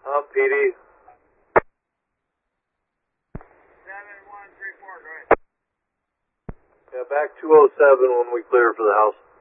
PD. 7134, go ahead. Yeah, back 207 when we clear for the house.